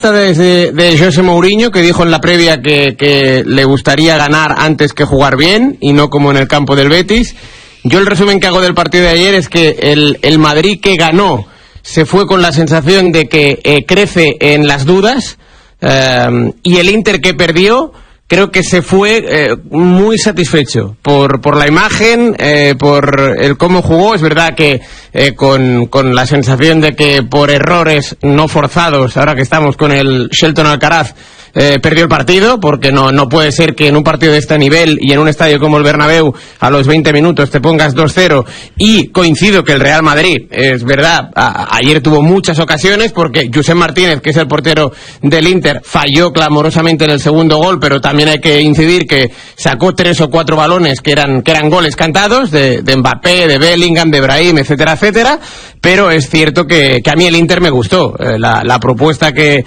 de José Mourinho, que dijo en la previa que le gustaría ganar antes que jugar bien y no como en el campo del Betis. Yo el resumen que hago del partido de ayer es que el Madrid que ganó se fue con la sensación de que crece en las dudas, y el Inter que perdió creo que se fue muy satisfecho por la imagen, por el cómo jugó. Es verdad que con la sensación de que por errores no forzados, ahora que estamos con el Shelton Alcaraz, perdió el partido, porque no puede ser que en un partido de este nivel y en un estadio como el Bernabéu a los 20 minutos te pongas 2-0. Y coincido que el Real Madrid, es verdad, ayer tuvo muchas ocasiones, porque Josep Martínez, que es el portero del Inter, falló clamorosamente en el segundo gol, pero también hay que incidir que sacó 3 o 4 balones que eran goles cantados de Mbappé, de Bellingham, de Brahim, etcétera, etcétera. Pero es cierto que a mí el Inter me gustó, la propuesta que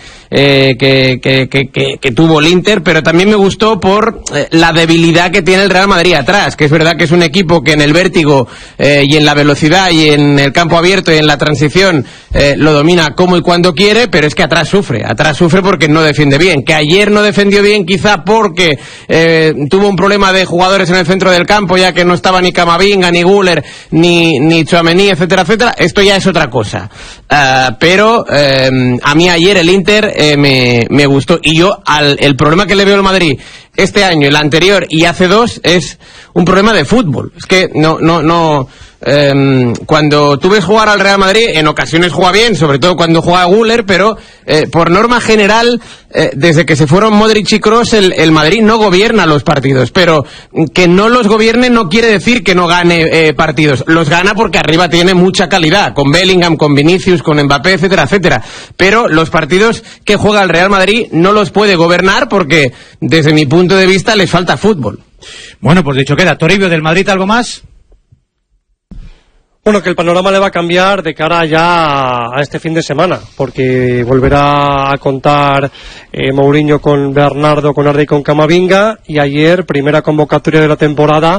tuvo el Inter, pero también me gustó por la debilidad que tiene el Real Madrid atrás, que es verdad que es un equipo que en el vértigo y en la velocidad y en el campo abierto y en la transición lo domina como y cuando quiere, pero es que atrás sufre porque no defiende bien, que ayer no defendió bien quizá porque tuvo un problema de jugadores en el centro del campo, ya que no estaba ni Camavinga, ni Güler, ni Tchouaméni, etcétera, etcétera. Esto ya es otra cosa, pero a mí ayer el Inter me gustó, y yo el problema que le veo al Madrid este año, el anterior y hace 2 es un problema de fútbol. Es que cuando tú ves jugar al Real Madrid, en ocasiones juega bien, sobre todo cuando juega Güler, pero por norma general, desde que se fueron Modric y Kroos, el Madrid no gobierna los partidos. Pero que no los gobierne no quiere decir que no gane partidos. Los gana porque arriba tiene mucha calidad, con Bellingham, con Vinicius, con Mbappé, etcétera, etcétera. Pero los partidos que juega el Real Madrid no los puede gobernar porque, desde mi punto de vista, les falta fútbol. Bueno, pues dicho queda. Toribio, del Madrid, ¿algo más? Bueno, que el panorama le va a cambiar de cara ya a este fin de semana, porque volverá a contar Mourinho con Bernardo, con Arda y con Camavinga, y ayer primera convocatoria de la temporada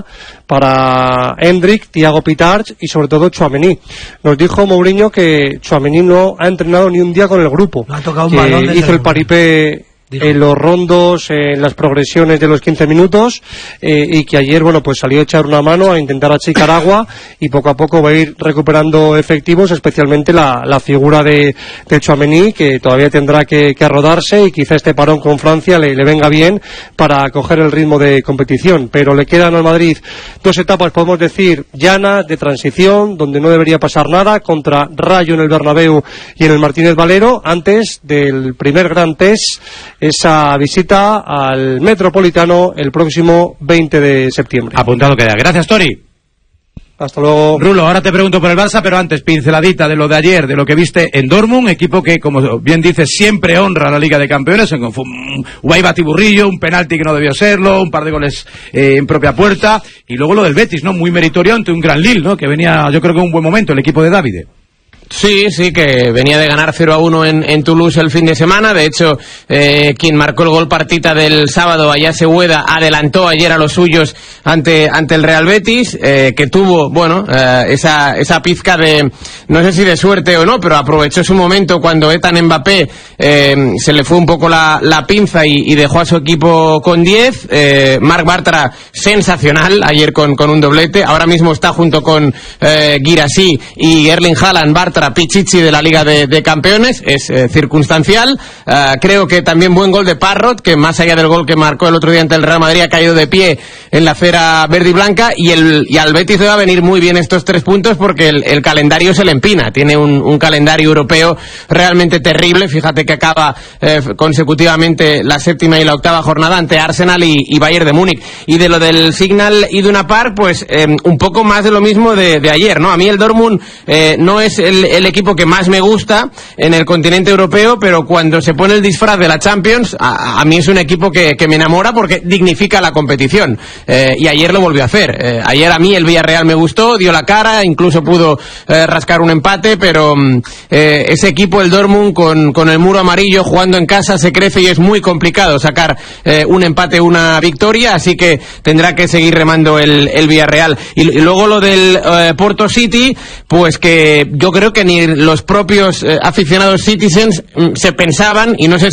para Endrick, Thiago Pitarch y sobre todo Tchouaméni. Nos dijo Mourinho que Tchouaméni no ha entrenado ni un día con el grupo, no ha tocado un que balón hizo el paripé en los rondos, en las progresiones de los 15 minutos, y que ayer, bueno, pues salió a echar una mano, a intentar achicar agua, y poco a poco va a ir recuperando efectivos, especialmente la figura de Tchouaméni, que todavía tendrá que rodarse, y quizá este parón con Francia le venga bien para coger el ritmo de competición. Pero le quedan al Madrid 2 etapas, podemos decir, llanas, de transición, donde no debería pasar nada, contra Rayo en el Bernabéu y en el Martínez Valero, antes del primer gran test, esa visita al Metropolitano el próximo 20 de septiembre. Apuntado queda. Gracias, Tori. Hasta luego. Rulo, ahora te pregunto por el Barça, pero antes, pinceladita de lo de ayer, de lo que viste en Dortmund, equipo que, como bien dices, siempre honra la Liga de Campeones. Hubo batiburrillo, un penalti que no debió serlo, un par de goles en propia puerta, y luego lo del Betis, ¿no? Muy meritorio ante un gran Lille, ¿no? Que venía, yo creo que en un buen momento, el equipo de Davide. Sí, que venía de ganar 0-1 en Toulouse el fin de semana. De hecho, quien marcó el gol partita del sábado, Ayase Ueda, adelantó ayer a los suyos ante el Real Betis, que tuvo, esa pizca de, no sé si de suerte o no, pero aprovechó su momento cuando Ethan Mbappé se le fue un poco la pinza y dejó a su equipo con 10. Marc Bartra, sensacional ayer con un doblete. Ahora mismo está junto con Guirassy y Erling Haaland, Bartra, Pichichi de la Liga de Campeones. Es circunstancial. Creo que también buen gol de Parrot, que más allá del gol que marcó el otro día ante el Real Madrid, ha caído de pie en la acera verde y blanca, y al Betis le va a venir muy bien estos 3 puntos porque el calendario se le empina. Tiene un calendario europeo realmente terrible. Fíjate que acaba consecutivamente la 7ª y la 8ª jornada ante Arsenal y Bayern de Múnich. Y de lo del Signal Iduna Park, pues un poco más de lo mismo de ayer, ¿no? A mí el Dortmund no es el equipo que más me gusta en el continente europeo, pero cuando se pone el disfraz de la Champions, a mí es un equipo que me enamora porque dignifica la competición, y ayer lo volvió a hacer. Ayer a mí el Villarreal me gustó, dio la cara, incluso pudo rascar un empate, pero ese equipo, el Dortmund, con el muro amarillo, jugando en casa, se crece y es muy complicado sacar un empate, una victoria, así que tendrá que seguir remando el Villarreal. Y luego lo del Porto City, pues que yo creo que ni los propios aficionados Citizens se pensaban, y no sé